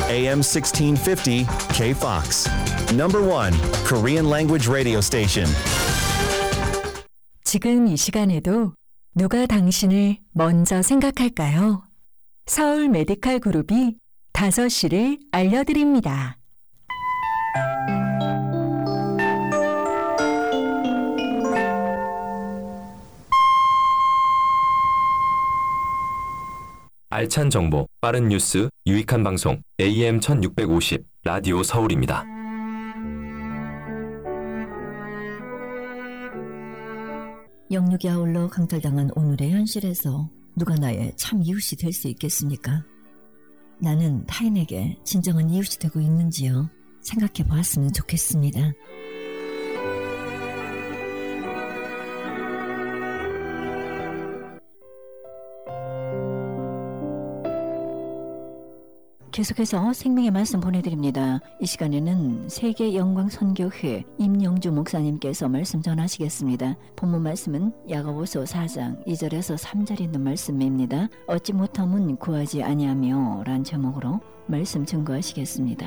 AM 1650 KFOX. Number one Korean language radio station. 지금 이 시간에도 누가 당신을 먼저 생각할까요? 서울 메디칼 그룹이 5시를 알려드립니다. 알찬 정보, 빠른 뉴스, 유익한 방송 AM 1650 라디오 서울입니다. 영육이 아울러 강탈당한 오늘의 현실에서 누가 나의 참 이웃이 될 수 있겠습니까? 나는 타인에게 진정한 이웃이 되고 있는지요? 생각해 보았으면 좋겠습니다. 계속해서 생명의 말씀 보내드립니다. 이 시간에는 세계영광선교회 임영주 목사님께서 말씀 전하시겠습니다. 본문 말씀은 야고보서 4장 2절에서 3절 있는 말씀입니다. 얻지 못함은 구하지 아니하며 란 제목으로 말씀 증거하시겠습니다.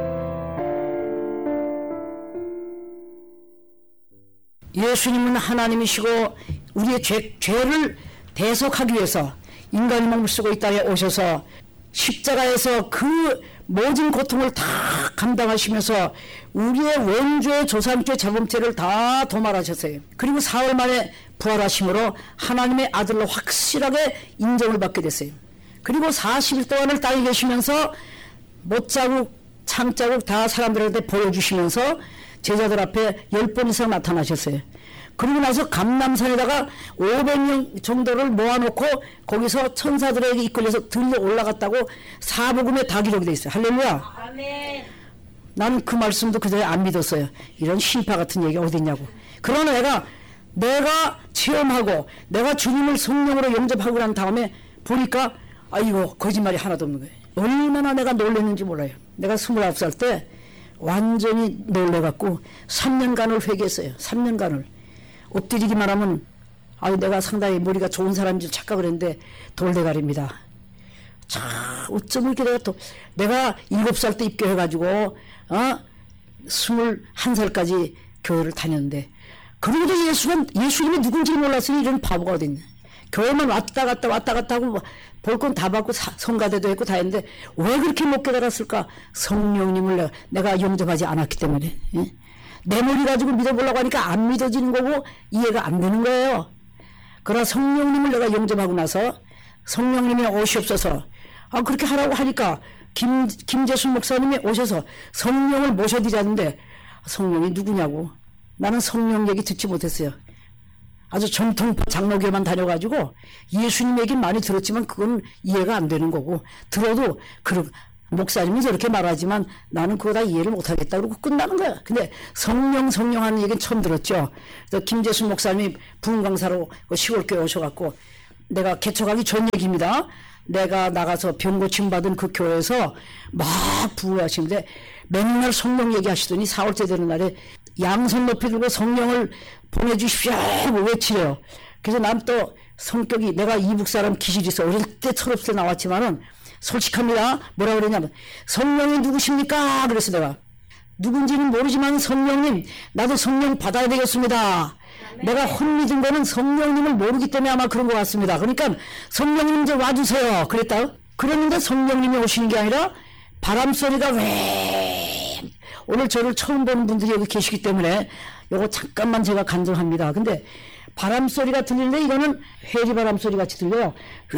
예수님은 하나님이시고 우리의 죄를 대속하기 위해서 인간의 몸을 쓰고 이 땅에 오셔서 십자가에서 그 모든 고통을 다 감당하시면서 우리의 원죄, 조상죄, 자범죄를 다 도말하셨어요. 그리고 사흘 만에 부활하심으로 하나님의 아들로 확실하게 인정을 받게 됐어요. 그리고 40일 동안을 땅에 계시면서 못자국, 창자국 다 사람들한테 보여주시면서 제자들 앞에 10번 이상 나타나셨어요. 그리고 나서 감람산에다가 500명 정도를 모아놓고 거기서 천사들에게 이끌려서 들려 올라갔다고 사복음에 다 기록되어 있어요. 할렐루야. 아멘. 나는 그 말씀도 그전에 안 믿었어요. 이런 신파 같은 얘기 어딨냐고. 그러나 내가 체험하고 내가 주님을 성령으로 영접하고 난 다음에 보니까 이거 거짓말이 하나도 없는 거예요. 얼마나 내가 놀랐는지 몰라요. 내가 29살 때 완전히 놀래갖고 3년간을 회개했어요. 3년간을. 엎드리기만 하면 내가 상당히 머리가 좋은 사람인 줄 착각을 했는데 돌대가리입니다. 자, 어쩜 이렇게 내가 7살 때 입교해가지고 21살까지 교회를 다녔는데 그러고도 예수님이 누군지 몰랐으니 이런 바보가 어딨냐. 교회만 왔다 갔다 하고 볼 건 다 받고 성가대도 했고 다 했는데 왜 그렇게 못 깨달았을까? 성령님을 내가 영접하지 않았기 때문에. 예? 내 머리 가지고 믿어보려고 하니까 안 믿어지는 거고 이해가 안 되는 거예요. 그러나 성령님을 내가 영접하고 나서 성령님이 오시옵소서 그렇게 하라고 하니까 김재순 목사님이 오셔서 성령을 모셔드리자는데 성령이 누구냐고. 나는 성령 얘기 듣지 못했어요. 아주 정통파 장로교만 다녀가지고 예수님 얘기 많이 들었지만 그건 이해가 안 되는 거고 들어도 목사님이 저렇게 말하지만 나는 그거 다 이해를 못하겠다 그러고 끝나는 거야. 근데 성령 하는 얘기는 처음 들었죠. 그래서 김재순 목사님이 부흥 강사로 시골교회 오셔갖고 내가 개척하기 전 얘기입니다. 내가 나가서 병 고침 받은 그 교회에서 막 부흥하시는데 맨날 성령 얘기하시더니 4월째 되는 날에 양손 높이 들고 성령을 보내주십시오 하고 외치래요. 그래서 난 또 성격이 내가 이북 사람 기질이 있어. 어릴 때 철없을 때 나왔지만은 솔직합니다. 뭐라 그러냐면 성령이 누구십니까? 그래서 내가 누군지는 모르지만 성령님 나도 성령 받아야 되겠습니다. 내가 혼미진 거는 성령님을 모르기 때문에 아마 그런 것 같습니다. 그러니까 성령님 이제 와주세요. 그랬다. 그랬는데 성령님이 오시는 게 아니라 바람소리가 왜 오늘 저를 처음 보는 분들이 여기 계시기 때문에 요거 잠깐만 제가 간증합니다. 근데 바람소리가 들리는데 이거는 회리바람 소리 같이 들려요.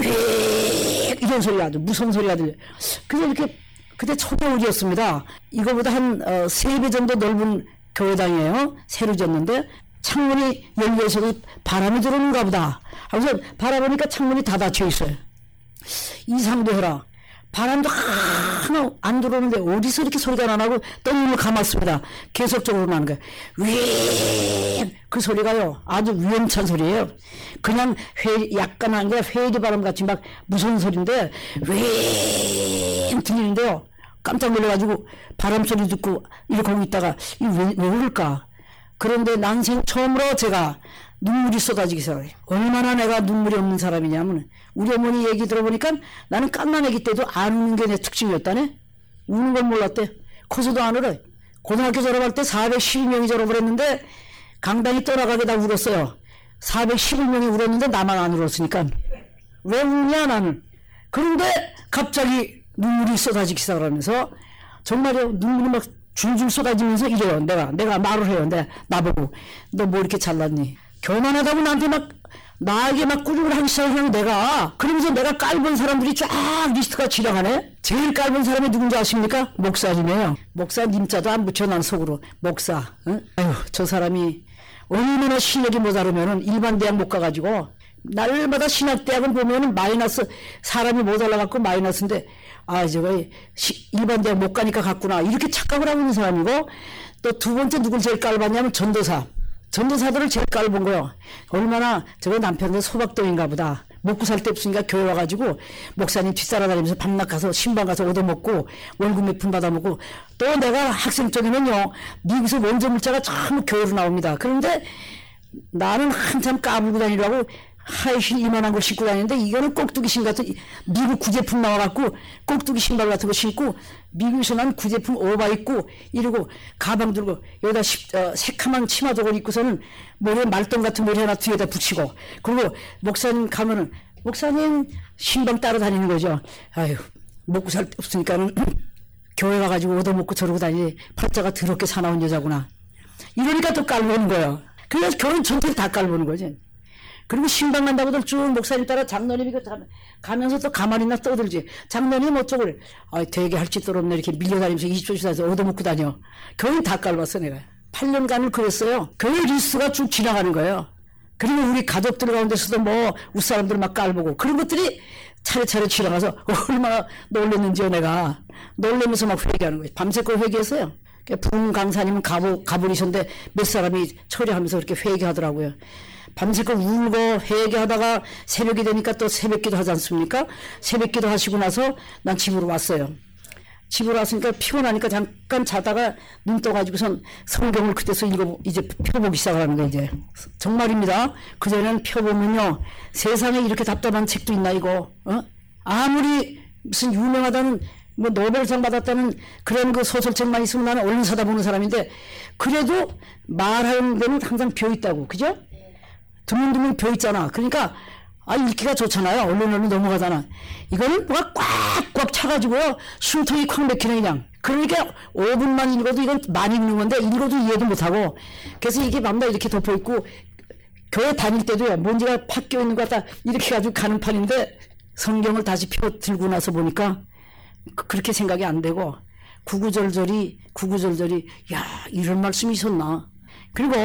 이런 소리가 아주 무서운 소리가 들려요. 그래서 이렇게 그때 초겨울이었습니다. 이거보다 한 3배 정도 넓은 교회당이에요. 새로 지었는데 창문이 열려 있어서 바람이 들어오는가 보다. 그래서 바라보니까 창문이 다 닫혀 있어요. 이상도 해라. 바람도 하나 안 들어오는데 어디서 이렇게 소리가 나나고 뜬눈을 감았습니다. 계속적으로 나는 거예요. 그 소리가요 아주 위험찬 소리예요. 그냥 약간 한 게 회리 바람 같이 막 무서운 소리인데 들리는데요. 깜짝 놀라가지고 바람 소리 듣고 이렇게 하고 있다가 왜 그럴까? 그런데 난생 처음으로 제가 눈물이 쏟아지기 시작해요. 얼마나 내가 눈물이 없는 사람이냐면 우리 어머니 얘기 들어보니까 나는 깐난 애기 때도 안 우는 게 내 특징이었다네. 우는 건 몰랐대. 커서도 안 울어. 고등학교 졸업할 때 412명이 졸업을 했는데 강당이 떠나가게 다 울었어요. 411명이 울었는데 나만 안 울었으니까. 왜 우냐 나는. 그런데 갑자기 눈물이 쏟아지기 시작을 하면서 정말요 눈물이 막 줄줄 쏟아지면서 이래요. 내가 말을 해요. 나보고 너 뭐 이렇게 잘났니? 교만하다고 나한테 나에게 막 꾸중을 하기 시작하면 내가 그러면서 내가 깔본 사람들이 쫙 리스트가 지나가네. 제일 깔본 사람이 누군지 아십니까? 목사님이에요. 목사님자도 안 붙여 난 속으로 목사. 응? 아유 저 사람이 얼마나 실력이 모자르면은 일반 대학 못 가가지고 날마다 신학대학은 보면은 마이너스 사람이 모자라갖고 마이너스인데 아 저거 일반 대학 못 가니까 갔구나 이렇게 착각을 하고 있는 사람이고 또 두 번째 누굴 제일 깔봤냐면 전도사들을 제일 깔본 거요. 얼마나 저거 남편은 소박동인가 보다. 먹고 살 데 없으니까 교회 와가지고 목사님 뒷따라다니면서 밤낮 가서 신방 가서 얻어먹고 월급 몇 푼 받아먹고 또 내가 학생 쪽에는요 미국에서 원조 물자가 전부 교회로 나옵니다. 그런데 나는 한참 까불고 다니려고 하이힐 이만한 걸 신고 다니는데 이거는 꼭두기 신발 같은 미국 구제품 나와갖고 꼭두기 신발 같은 거 신고 미국에서 난 구제품 오바 입고 이러고 가방 들고 여기다 새카만 치마 저걸 입고서는 머리에 말똥 같은 머리 하나 뒤에다 붙이고 그리고 목사님 가면은 목사님 신방 따라다니는 거죠. 아유 먹고 살 데 없으니까는 교회 가가지고 얻어먹고 저러고 다니지 팔자가 더럽게 사나운 여자구나 이러니까 또 깔보는 거예요. 그래서 결혼 전체를 다 깔보는 거지. 그리고 신방 간다고들 쭉 목사님 따라 장로님이 가면서 또 가만히나 떠들지. 장로님 어쩌고 되게 할 짓도 없네 이렇게 밀려다니면서 20조씩 얻어먹고 다녀. 교회 다 깔봤어 내가. 8년간을 그랬어요. 교회 리스트가 쭉 지나가는 거예요. 그리고 우리 가족들 가운데서도 뭐 웃사람들 막 깔보고 그런 것들이 차례차례 지나가서 얼마나 놀랐는지요 내가. 놀라면서 막 회개하는 거예요. 밤새껏 회개했어요. 부흥 강사님은 가버리셨는데 몇 사람이 처리하면서 그렇게 회개하더라고요. 밤새껏 울고 회개하다가 새벽이 되니까 또 새벽기도 하지 않습니까? 새벽기도 하시고 나서 난 집으로 왔어요. 집으로 왔으니까 피곤하니까 잠깐 자다가 눈 떠가지고선 성경을 그때서 이제 펴보기 시작하는 거예요. 이제 정말입니다. 그전에는 펴보면요 세상에 이렇게 답답한 책도 있나 이거 아무리 무슨 유명하다는 뭐 노벨상 받았다는 그런 그 소설책만 있으면 나는 얼른 사다 보는 사람인데 그래도 말하는 데는 항상 비어있다고 그죠? 드문드문 비어있잖아. 그러니까 읽기가 좋잖아요. 얼른 넘어가잖아. 이거는 뭐가 꽉꽉 차가지고 숨통이 콱 막히네 그냥. 그러니까 5분만 읽어도 이건 많이 읽는 건데 읽어도 이해도 못하고 그래서 이게 밤낮 이렇게 덮어있고 교회 다닐 때도요 먼지가 팍 껴있는 것 같다 이렇게 가지고 가는 판인데 성경을 다시 펴 들고 나서 보니까 그렇게 생각이 안 되고 구구절절이 야 이런 말씀이 있었나. 그리고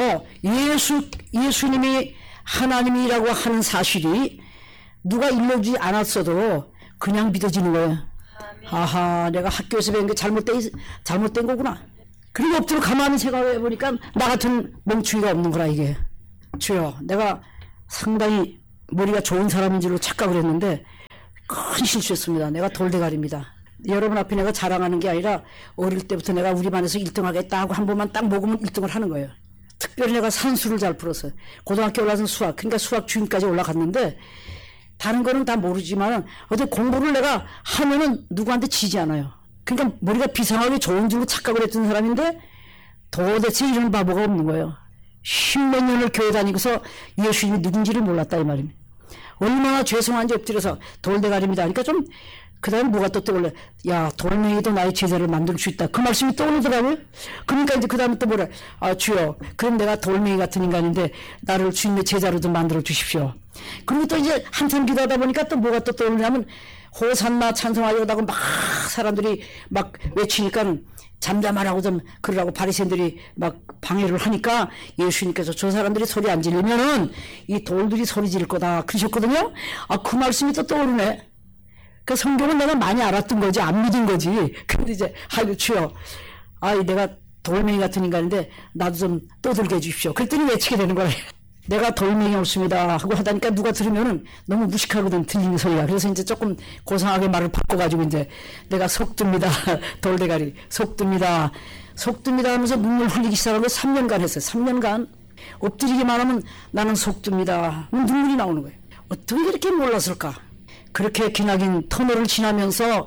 예수님이 하나님이라고 하는 사실이 누가 일러주지 않았어도 그냥 믿어지는 거예요. 아하 내가 학교에서 배운 게 잘못된 거구나. 그리고 엎드려 가만히 생각해 보니까 나 같은 멍충이가 없는 거라 이게. 주여 내가 상당히 머리가 좋은 사람인 줄로 착각을 했는데 큰 실수했습니다. 내가 돌대가리입니다. 여러분 앞에 내가 자랑하는 게 아니라 어릴 때부터 내가 우리 반에서 1등 하겠다 하고 한 번만 딱 먹으면 1등을 하는 거예요. 특별히 내가 산수를 잘 풀었어요. 고등학교 올라서 수학, 그러니까 수학 주임까지 올라갔는데 다른 거는 다 모르지만 어제 공부를 내가 하면은 누구한테 지지 않아요. 그러니까 머리가 비상하게 좋은 줄로 착각을 했던 사람인데 도대체 이런 바보가 없는 거예요. 10몇 년을 교회 다니고서 예수님이 누군지를 몰랐다 이 말입니다. 얼마나 죄송한지 엎드려서 돌대가리입니다. 그러니까 좀 그 다음에 뭐가 또 떠올래. 야 돌멩이도 나의 제자를 만들 수 있다. 그 말씀이 떠오르더라고요. 그러니까 이제 그 다음에 또 뭐래. 주여 그럼 내가 돌멩이 같은 인간인데 나를 주님의 제자로 좀 만들어 주십시오. 그리고 또 이제 한참 기도하다 보니까 또 뭐가 또 떠오르냐면 호산나 찬송하려고 막 사람들이 막 외치니까는 잠잠하라고 좀 그러라고 바리새인들이 막 방해를 하니까 예수님께서 저 사람들이 소리 안 지르면은 이 돌들이 소리 지를 거다 그러셨거든요. 그 말씀이 또 떠오르네. 그 성경은 내가 많이 알았던 거지 안 믿은 거지. 근데 이제 주여 내가 돌멩이 같은 인간인데 나도 좀 떠들게 해주십시오. 그랬더니 외치게 되는 거예요. 내가 돌멩이 없습니다 하고 하다니까 누가 들으면은 너무 무식하거든 들리는 소리가. 그래서 이제 조금 고상하게 말을 바꿔가지고 이제 내가 속듭니다 돌대가리 속듭니다 하면서 눈물 흘리기 시작한 거 3년간 했어요. 3년간 엎드리기만 하면 나는 속듭니다 눈물이 나오는 거예요. 어떻게 그렇게 몰랐을까. 그렇게 기나긴 터널을 지나면서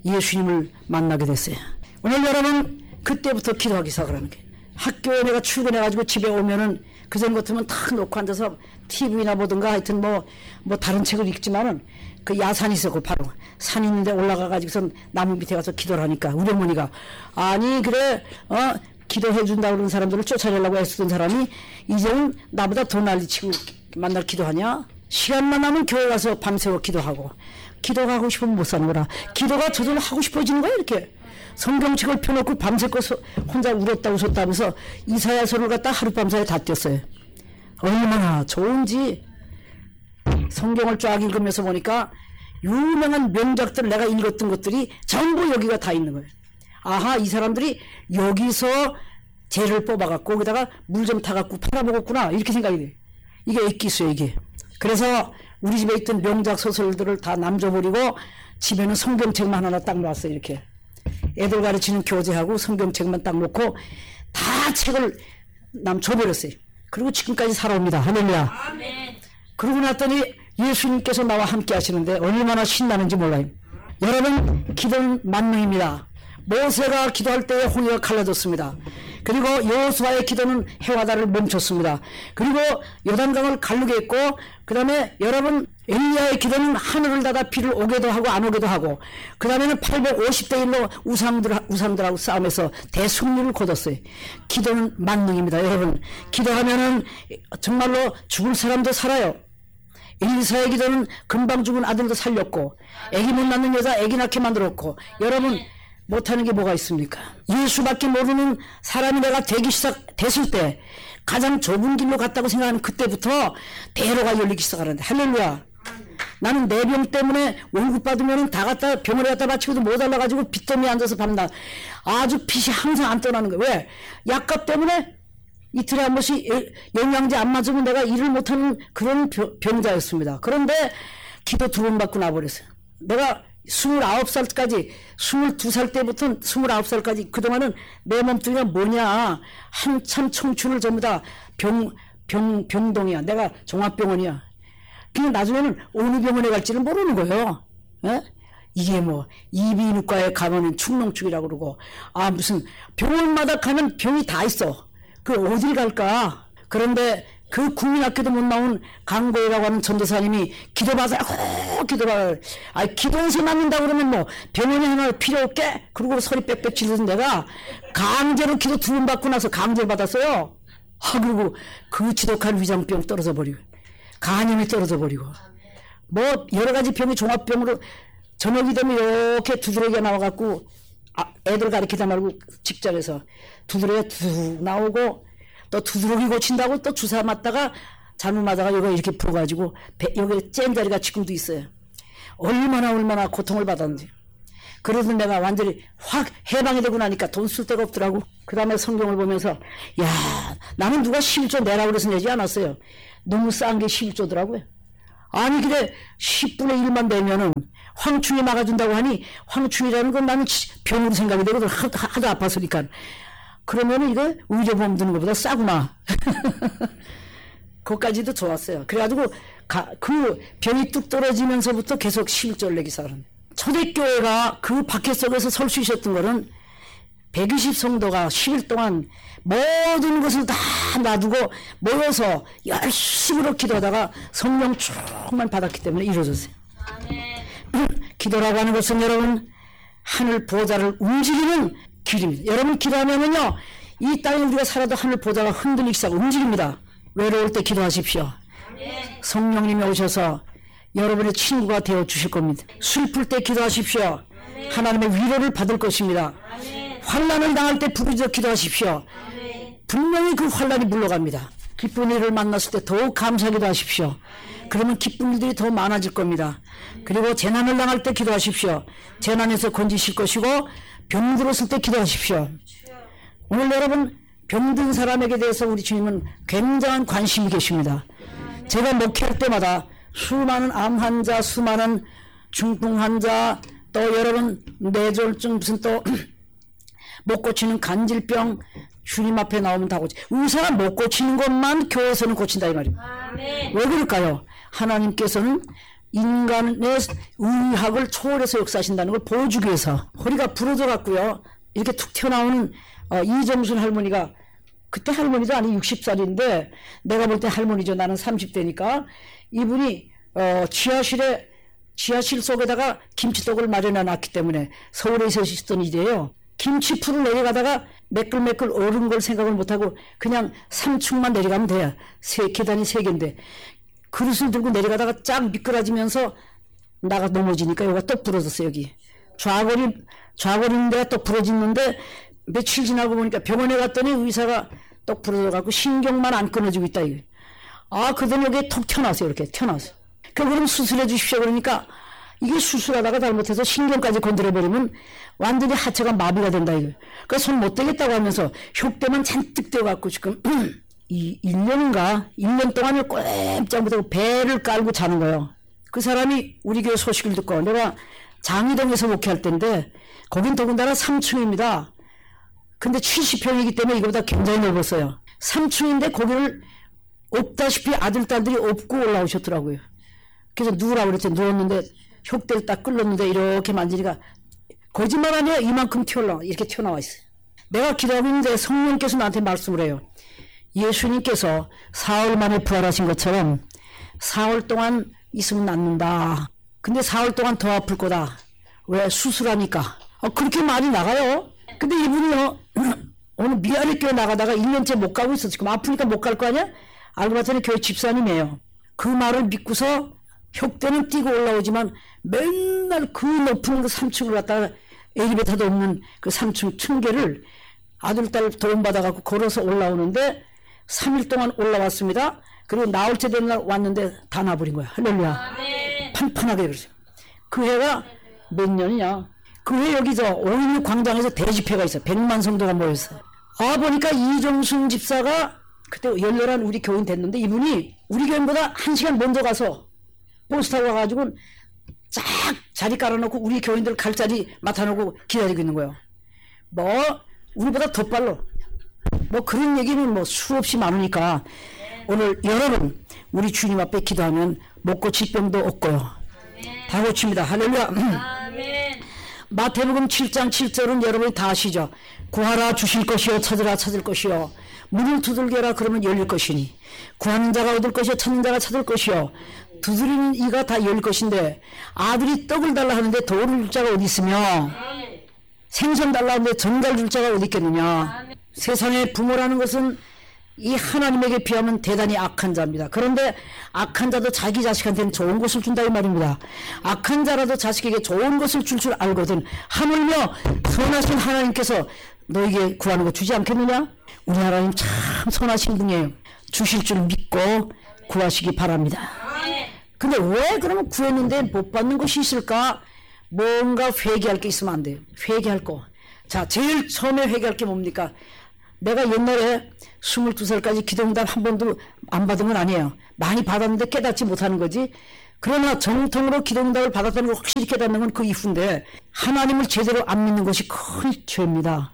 예수님을 만나게 됐어요. 오늘 여러분 그때부터 기도하기 시작하는 게 학교에 내가 출근해가지고 집에 오면은 그전 같으면 탁 놓고 앉아서 TV나 보든가 하여튼 뭐 다른 책을 읽지만은 그 야산이 있었고 바로 산 있는데 올라가가지고선 나무 밑에 가서 기도를 하니까 우리 어머니가 아니 그래 기도해 준다고 그러는 사람들을 쫓아내려고 애쓰던 사람이 이제는 나보다 더 난리치고 만날 기도하냐? 시간만 나면 교회 가서 밤새워 기도하고 기도하고 싶으면 못 사는 거라. 기도가 저절로 하고 싶어지는 거야 이렇게. 성경책을 펴놓고 밤새고 혼자 울었다 웃었다 하면서 이사야서를 갖다 하룻밤사이에 다 띄었어요. 얼마나 좋은지. 성경을 쫙 읽으면서 보니까 유명한 명작들 내가 읽었던 것들이 전부 여기가 다 있는 거예요. 아하, 이 사람들이 여기서 재를 뽑아갖고 거기다가 물 좀 타갖고 팔아먹었구나 이렇게 생각이 돼요. 이게 액기수예요 이게. 그래서 우리 집에 있던 명작 소설들을 다 남줘버리고 집에는 성경책만 하나 딱 놓았어요 이렇게. 애들 가르치는 교재하고 성경책만 딱 놓고 다 책을 줘버렸어요. 그리고 지금까지 살아옵니다. 할렐루야. 아멘. 그러고 났더니 예수님께서 나와 함께 하시는데 얼마나 신나는지 몰라요. 여러분 기도는 만능입니다. 모세가 기도할 때에 홍해가 갈라졌습니다. 그리고 여호수아의 기도는 해바다를 멈췄습니다. 그리고 요단강을 갈르게 했고 그 다음에 여러분 엘리야의 기도는 하늘을 닫아 비를 오게도 하고 안 오게도 하고 그 다음에는 850대 1로 우상들하고 싸움해서 대승리를 거뒀어요. 기도는 만능입니다. 여러분 기도하면은 정말로 죽을 사람도 살아요. 엘리사의 기도는 금방 죽은 아들도 살렸고 애기 못 낳는 여자 애기 낳게 만들었고 여러분 못하는 게 뭐가 있습니까? 예수밖에 모르는 사람이 내가 되기 시작됐을 때 가장 좁은 길로 갔다고 생각하는 그때부터 대로가 열리기 시작하는데 할렐루야. 나는 내 병 때문에 월급 받으면 다 갖다 병원에 갖다 바치고도 못 달라가지고 빚더미에 앉아서 밤낮 아주 빚이 항상 안 떠나는 거야. 왜? 약값 때문에 이틀에 한 번씩 영양제 안 맞으면 내가 일을 못하는 그런 병자였습니다. 그런데 기도 2번 받고 나버렸어요. 내가 29살까지 22살 때부터 29살까지 그동안은 내 몸뚱이가 뭐냐 한참 청춘을 전부 다 병동이야. 내가 종합병원이야. 그냥 나중에는 어느 병원에 갈지를 모르는 거예요. 에? 이게 뭐 이비인후과에 가면 축농축이라고 그러고 무슨 병원마다 가면 병이 다 있어. 그 어딜 갈까? 그런데 그 국민학교도 못 나온 강고혜라고 하는 전도사님이 기도받아요. 기도받아요. 기도해서 낫는다고 그러면 뭐 병원에 하나 필요 없게? 그리고 소리 빽빽 지르던 내가 강제로 기도 2번 받고 나서 강제를 받았어요. 그리고 그 지독한 위장병 떨어져 버리고 간염이 떨어져 버리고 뭐 여러 가지 병이 종합병으로 저녁이 되면 이렇게 두드러기가 나와갖고 애들 가르치다 말고 직장에서 두드러기가 툭 나오고 또 두드러기 고친다고 또 주사 맞다가 잘못 맞아가 여기가 이렇게 부어가지고 여기 잼자리가 지금도 있어요. 얼마나 고통을 받았는지. 그래서 내가 완전히 확 해방이 되고 나니까 돈 쓸 데가 없더라고. 그 다음에 성경을 보면서 야 나는 누가 11조 내라고 그래서 내지 않았어요. 너무 싼 게 11조더라고요. 아니 그래 10분의 1만 내면은 황충이 막아준다고 하니 황충이라는 건 나는 병으로 생각이 되거든. 하도 아팠으니까. 그러면은 이거 의료보험 드는 것보다 싸구나. 그것까지도 좋았어요. 그래가지고 그 병이 뚝 떨어지면서부터 계속 11조를 내기 시작하는. 초대교회가 그 박해 속에서 설 수 있었던 거는 120성도가 10일 동안 모든 것을 다 놔두고 모여서 열심으로 기도하다가 성령 충만 받았기 때문에 이루어졌어요. 기도라고 하는 것은 여러분 하늘 보좌를 움직이는 길입니다. 여러분 기도하면은요 이 땅에 우리가 살아도 하늘 보좌가 흔들리기 시작하고 움직입니다. 외로울 때 기도하십시오. 성령님이 오셔서 여러분의 친구가 되어 주실 겁니다. 슬플 때 기도하십시오. 하나님의 위로를 받을 것입니다. 환난을 당할 때 부르짖어 기도하십시오. 분명히 그 환난이 물러갑니다. 기쁜 일을 만났을 때 더욱 감사하기도 하십시오. 그러면 기쁜 일들이 더 많아질 겁니다. 그리고 재난을 당할 때 기도하십시오. 재난에서 건지실 것이고 병들었을 때 기도하십시오. 오늘 여러분 병든 사람에게 대해서 우리 주님은 굉장한 관심이 계십니다. 제가 목회할 때마다 수많은 암 환자, 수많은 중풍 환자, 또 여러분 뇌졸중 무슨 또 못 고치는 간질병 주님 앞에 나오면 다 고치. 의사가 못 고치는 것만 교회에서는 고친다 이 말이에요. 왜 그럴까요? 하나님께서는 인간의 의학을 초월해서 역사하신다는 걸 보여주기 위해서 허리가 부러져 갖고요. 이렇게 툭 튀어나오는 이정순 할머니가 그때 할머니도 아니 60살인데 내가 볼 때 할머니죠. 나는 30대니까 이분이 지하실 속에다가 김치떡을 마련해 놨기 때문에 서울에 있었던 일이에요. 김치풀을 내려가다가 매끌매끌 오른 걸 생각을 못하고 그냥 3층만 내려가면 돼요. 계단이 3개인데 그릇을 들고 내려가다가 쫙 미끄러지면서 나가 넘어지니까 여기가 또 부러졌어요. 여기 좌골인 데가 또 부러지는데 며칠 지나고 보니까 병원에 갔더니 의사가 또 부러져갖고 신경만 안 끊어지고 있다. 이거. 그다음에 여기에 톡 튀어나왔어요. 이렇게 튀어나왔어요. 그럼 수술해 주십시오. 그러니까 이게 수술하다가 잘못해서 신경까지 건드려버리면 완전히 하체가 마비가 된다. 이거. 그러니까 손 못 대겠다고 하면서 흉대만 잔뜩 떼어갖고 지금 1년 동안을 꼼짝 못하고 배를 깔고 자는 거예요. 그 사람이 우리 교회 소식을 듣고 내가 장희동에서 목회할 때인데 거긴 더군다나 3층입니다. 근데 70평이기 때문에 이거보다 굉장히 넓었어요. 3층인데 거기를 없다시피 아들, 딸들이 업고 올라오셨더라고요. 그래서 누우라고 그랬더니 누웠는데 흉대를 딱 끌렀는데 이렇게 만지니까 거짓말 아니에요. 이만큼 이렇게 튀어나와 있어요. 내가 기도하고 있는데 성령께서 나한테 말씀을 해요. 예수님께서 사흘 만에 부활하신 것처럼 사흘 동안 있으면 낫는다. 근데 사흘 동안 더 아플 거다. 왜? 수술하니까. 그렇게 말이 나가요. 근데 이분이요. 오늘 미아리 교회 나가다가 1년째 못 가고 있어. 지금 아프니까 못 갈 거 아니야? 알고 봤더니 교회 집사님이에요. 그 말을 믿고서 혁대는 뛰고 올라오지만 맨날 그 높은 그 3층으로 갔다가 엘리베이터도 없는 그 3층 층계를 아들, 딸 도움받아갖고 걸어서 올라오는데 3일 동안 올라왔습니다. 그리고 나올 때 된 날 왔는데 다 나버린 거야. 할렐루야. 판판하게 그러죠. 그 해가 몇 년이냐. 그 해 여기 5.16 광장에서 대집회가 있어. 100만 성도가 모였어요. 보니까 이종순 집사가 그때 열렬한 우리 교인 됐는데 이분이 우리 교인보다 1시간 먼저 가서 버스 타고 와가지고 쫙 자리 깔아놓고 우리 교인들 갈 자리 맡아놓고 기다리고 있는 거예요. 우리보다 더 빨라. 그런 얘기는 수없이 많으니까 오늘 여러분 우리 주님 앞에 기도하면 못 고칠 병도 없고요. 다 고칩니다. 할렐루야. 마태복음 7장 7절은 여러분이 다 아시죠? 구하라 주실 것이요 찾으라 찾을 것이요 문을 두들겨라 그러면 열릴 것이니 구하는 자가 얻을 것이요 찾는 자가 찾을 것이요 두드리는 이가 다 열릴 것인데 아들이 떡을 달라 하는데 돌을 줄 자가 어디 있으며 생선 달라 하는데 전갈 줄 자가 어디 있겠느냐. 세상의 부모라는 것은 이 하나님에게 비하면 대단히 악한 자입니다. 그런데 악한 자도 자기 자식한테는 좋은 것을 준다 이 말입니다. 악한 자라도 자식에게 좋은 것을 줄 알거든 하물며 선하신 하나님께서 너에게 구하는 거 주지 않겠느냐. 우리 하나님 참 선하신 분이에요. 주실 줄 믿고 구하시기 바랍니다. 근데 왜 그러면 구했는데 못 받는 것이 있을까? 뭔가 회개할 게 있으면 안 돼요. 회개할 거. 자, 제일 처음에 회개할 게 뭡니까? 내가 옛날에 22살까지 기도응답 한 번도 안 받은 건 아니에요. 많이 받았는데 깨닫지 못하는 거지. 그러나 정통으로 기도응답을 받았다는 걸 확실히 깨닫는 건 그 이후인데 하나님을 제대로 안 믿는 것이 큰 죄입니다.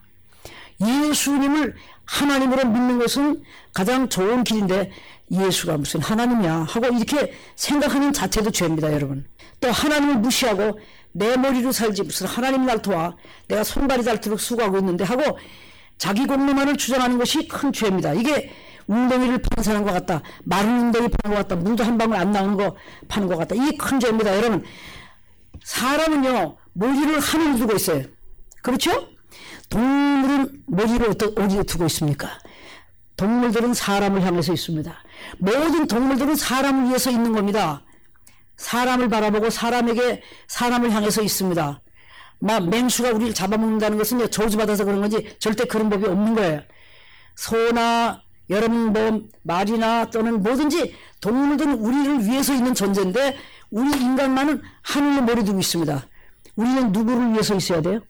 예수님을 하나님으로 믿는 것은 가장 좋은 길인데 예수가 무슨 하나님이야 하고 이렇게 생각하는 자체도 죄입니다. 여러분. 또 하나님을 무시하고 내 머리로 살지 무슨 하나님 날 도와 내가 손발이 닳도록 수고하고 있는데 하고 자기 공로만을 주장하는 것이 큰 죄입니다. 이게 웅덩이를 파는 사람과 같다. 마른 웅덩이 파는 것 같다. 물도 한 방울 안 나오는 거 파는 것 같다. 이게 큰 죄입니다. 여러분. 사람은요 머리를 하늘에 두고 있어요. 그렇죠? 동물은 머리를 어디에 두고 있습니까? 동물들은 사람을 향해서 있습니다. 모든 동물들은 사람을 위해서 있는 겁니다. 사람을 바라보고 사람을 향해서 있습니다. 맹수가 우리를 잡아먹는다는 것은 저주받아서 그런 건지 절대 그런 법이 없는 거예요. 소나 여러분 말이나 또는 뭐든지 동물들은 우리를 위해서 있는 존재인데 우리 인간만은 하늘에 머리 두고 있습니다. 우리는 누구를 위해서 있어야 돼요?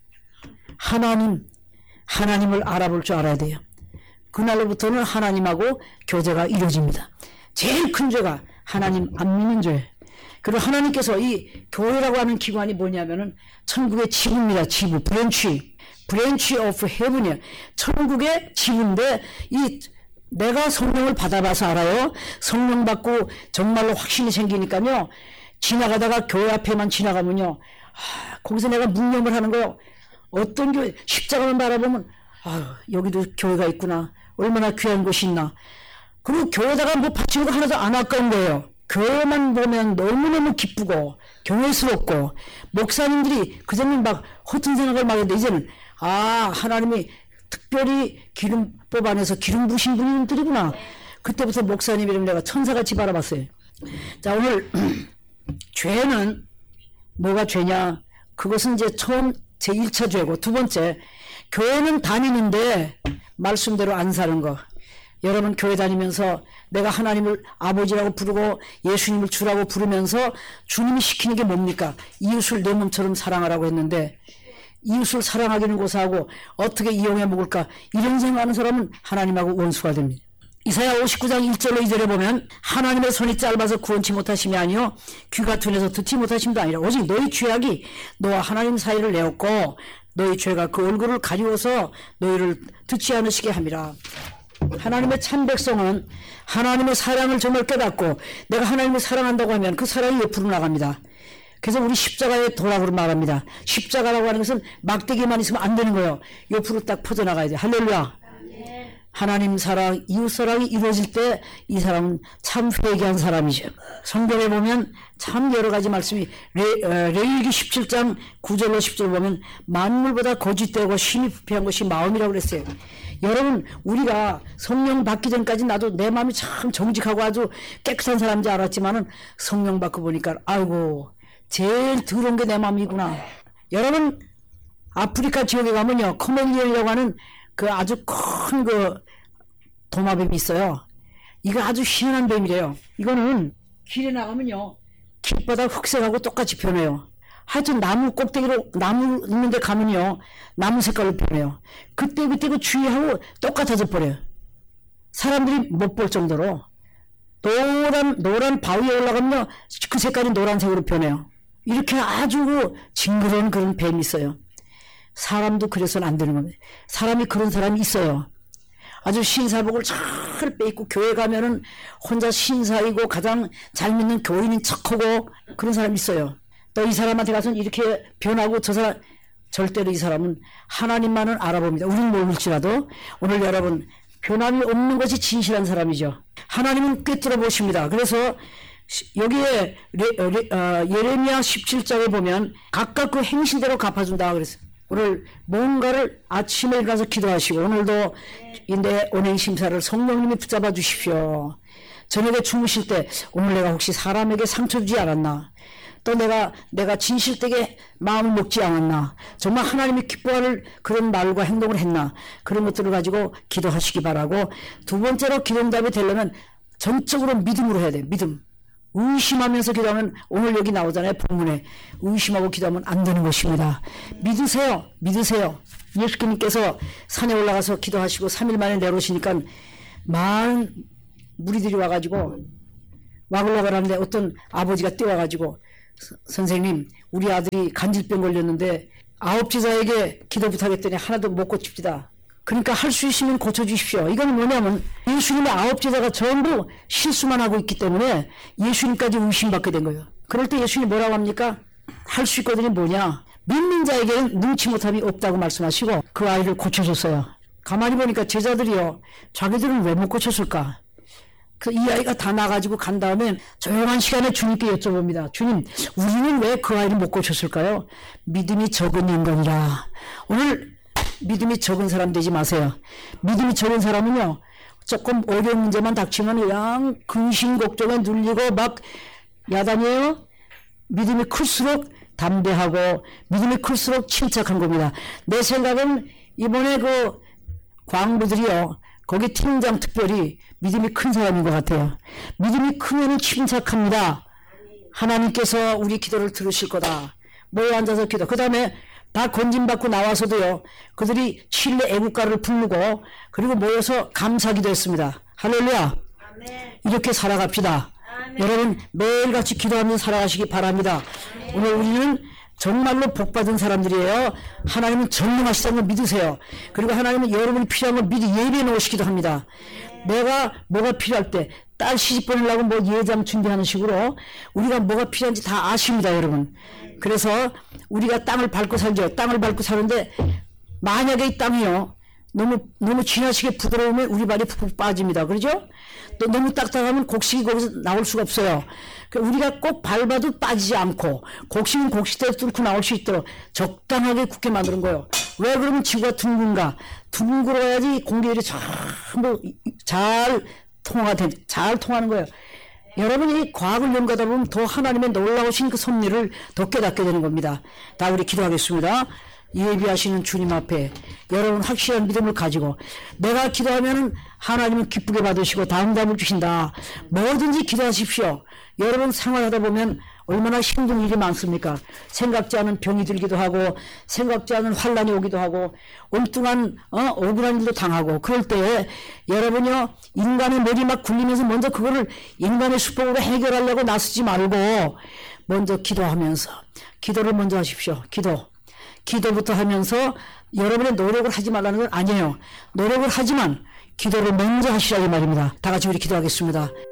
하나님을 알아볼 줄 알아야 돼요. 그날로부터는 하나님하고 교제가 이루어집니다. 제일 큰 죄가 하나님 안 믿는 죄예요. 그리고 하나님께서 이 교회라고 하는 기관이 뭐냐면은 천국의 지부입니다. 지부, 브랜치 오브 헤븐이야. 천국의 지부인데 내가 성령을 받아봐서 알아요. 성령 받고 정말로 확신이 생기니까요. 지나가다가 교회 앞에만 지나가면요. 거기서 내가 묵념을 하는 거요. 어떤 교회, 십자가만 바라보면 여기도 교회가 있구나. 얼마나 귀한 곳이 있나. 그리고 교회에다가 뭐 바치는 거 하나도 안 아까운 거예요. 교회만 보면 너무너무 기쁘고 경외스럽고 목사님들이 그전엔 막 허튼 생각을 막 했는데 이제는 하나님이 특별히 기름 뽑아내서 기름 부신 분들이구나. 그때부터 목사님이라면 내가 천사같이 바라봤어요. 자, 오늘 죄는 뭐가 죄냐? 그것은 이제 처음 제1차 죄고, 두 번째, 교회는 다니는데 말씀대로 안 사는 거. 여러분 교회 다니면서 내가 하나님을 아버지라고 부르고 예수님을 주라고 부르면서 주님이 시키는 게 뭡니까? 이웃을 내 몸처럼 사랑하라고 했는데 이웃을 사랑하기는 고사하고 어떻게 이용해 먹을까? 이런 생각하는 사람은 하나님하고 원수가 됩니다. 이사야 59장 1절로 2절에 보면 하나님의 손이 짧아서 구원치 못하심이 아니요 귀가 둔해서 듣지 못하심도 아니라 오직 너희 죄악이 너와 하나님 사이를 내었고 너희 죄가 그 얼굴을 가리워서 너희를 듣지 않으시게 함이라. 하나님의 참 백성은 하나님의 사랑을 정말 깨닫고 내가 하나님을 사랑한다고 하면 그 사랑이 옆으로 나갑니다. 그래서 우리 십자가의 도락으로 말합니다. 십자가라고 하는 것은 막대기만 있으면 안 되는 거예요. 옆으로 딱 퍼져나가야 돼요. 할렐루야. 하나님 사랑, 이웃 사랑이 이루어질 때 이 사람은 참 회개한 사람이죠. 성경에 보면 참 여러 가지 말씀이 레위기 17장 9절로 10절 보면 만물보다 거짓되고 심히 부패한 것이 마음이라고 그랬어요. 여러분 우리가 성령 받기 전까지 나도 내 마음이 참 정직하고 아주 깨끗한 사람인지 알았지만은 성령 받고 보니까 아이고 제일 더러운 게 내 마음이구나. 여러분 아프리카 지역에 가면요 커멜리온이라고 하는 그 아주 큰 그 도마뱀이 있어요. 이거 아주 희한한 뱀이래요. 이거는 길에 나가면요 길바닥 흑색하고 똑같이 변해요. 하여튼 나무 꼭대기로 나무 있는 데 가면요 나무 색깔로 변해요. 그때 그 주위하고 똑같아져 버려요. 사람들이 못 볼 정도로 노란 바위에 올라가면요 그 색깔이 노란색으로 변해요. 이렇게 아주 징그러운 그런 뱀이 있어요. 사람도 그래서는 안 되는 겁니다. 사람이 그런 사람이 있어요. 아주 신사복을 잘 빼입고 교회 가면은 혼자 신사이고 가장 잘 믿는 교인인 척하고 그런 사람이 있어요. 또 이 사람한테 가서는 이렇게 변하고 저 사람 절대로 이 사람은 하나님만은 알아봅니다. 우리는 모를지라도 오늘 여러분 변함이 없는 것이 진실한 사람이죠. 하나님은 꿰뚫어 보십니다. 그래서 여기에 예레미야 17장에 보면 각각 그 행실대로 갚아준다 그랬어요. 오늘 뭔가를 아침에 일어나서 기도하시고 오늘도 내 언행심사를 성령님이 붙잡아 주십시오. 저녁에 주무실 때 오늘 내가 혹시 사람에게 상처 주지 않았나? 또 내가 진실되게 마음을 먹지 않았나? 정말 하나님이 기뻐할 그런 말과 행동을 했나? 그런 것들을 가지고 기도하시기 바라고, 두 번째로 기도응답이 되려면 전적으로 믿음으로 해야 돼요. 믿음. 의심하면서 기도하면 오늘 여기 나오잖아요. 본문에 의심하고 기도하면 안 되는 것입니다. 믿으세요. 예수님께서 산에 올라가서 기도하시고 3일 만에 내려오시니까 많은 무리들이 와가지고 와글와글 하는데 어떤 아버지가 뛰어와가지고 선생님 우리 아들이 간질병 걸렸는데 9제자에게 기도 부탁했더니 하나도 못 고칩니다. 그러니까 할 수 있으면 고쳐주십시오. 이건 뭐냐면 예수님의 9제자가 전부 실수만 하고 있기 때문에 예수님까지 의심받게 된 거예요. 그럴 때 예수님이 뭐라고 합니까? 할 수 있거든요. 뭐냐? 믿는 자에게는 능치 못함이 없다고 말씀하시고 그 아이를 고쳐줬어요. 가만히 보니까 제자들이요 자기들은 왜 못 고쳤을까? 이 아이가 다 나가지고 간 다음에 조용한 시간에 주님께 여쭤봅니다. 주님, 우리는 왜 그 아이를 못 고쳤을까요? 믿음이 적은 인간이라. 오늘 믿음이 적은 사람 되지 마세요. 믿음이 적은 사람은요 조금 어려운 문제만 닥치면 그냥 근심걱정에 눌리고 막 야단이에요. 믿음이 클수록 담대하고 믿음이 클수록 침착한 겁니다. 내 생각은 이번에 그 광부들이요 거기 팀장 특별히 믿음이 큰 사람인 것 같아요. 믿음이 크면 침착합니다. 하나님께서 우리 기도를 들으실 거다. 모여 앉아서 기도. 그 다음에 다 건진받고 나와서도요 그들이 칠레 애국가를 부르고 그리고 모여서 감사기도 했습니다. 할렐루야. 아멘. 이렇게 살아갑시다. 아멘. 여러분 매일같이 기도하면서 살아가시기 바랍니다. 아멘. 오늘 우리는 정말로 복받은 사람들이에요. 하나님은 전능하시다는 걸 믿으세요. 그리고 하나님은 여러분이 필요한 걸 미리 예비해 놓으시기도 합니다. 내가 뭐가 필요할 때 딸 시집 보내려고 뭐 예장 준비하는 식으로 우리가 뭐가 필요한지 다 아십니다, 여러분. 그래서 우리가 땅을 밟고 살죠. 땅을 밟고 사는데 만약에 이 땅이요 너무 지나치게 부드러우면 우리 발이 푹푹 빠집니다. 그렇죠? 또 너무 딱딱하면 곡식이 거기서 나올 수가 없어요. 우리가 꼭 밟아도 빠지지 않고 곡식은 곡식대로 뚫고 나올 수 있도록 적당하게 굳게 만드는 거예요. 왜 그러면 지구가 둥근가? 둥그러야지 공기들이 전부 잘 통하는 거예요. 여러분이 과학을 연구하다 보면 더 하나님의 놀라우신 그 섭리를 더 깨닫게 되는 겁니다. 다 우리 기도하겠습니다. 예비하시는 주님 앞에 여러분 확실한 믿음을 가지고 내가 기도하면 하나님은 기쁘게 받으시고 다음 답을 주신다. 뭐든지 기도하십시오. 여러분 생활하다 보면 얼마나 힘든 일이 많습니까? 생각지 않은 병이 들기도 하고 생각지 않은 환란이 오기도 하고 엉뚱한 억울한 일도 당하고 그럴 때 여러분요 인간의 머리 막 굴리면서 먼저 그거를 인간의 수법으로 해결하려고 나서지 말고 먼저 기도하면서 기도를 먼저 하십시오. 기도부터 하면서 여러분의 노력을 하지 말라는 건 아니에요. 노력을 하지만 기도를 먼저 하시라고 말입니다. 다 같이 우리 기도하겠습니다.